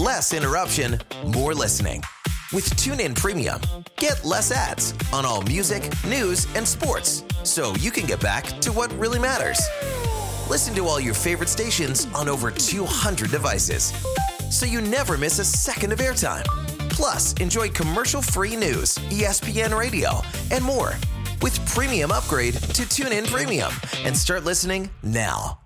Less interruption, more listening. With TuneIn Premium, get less ads on all music, news, and sports, so you can get back to what really matters. Listen to all your favorite stations on over 200 devices, so you never miss a second of airtime. Plus, enjoy commercial-free news, ESPN Radio, and more. With Premium Upgrade to TuneIn Premium, and start listening now.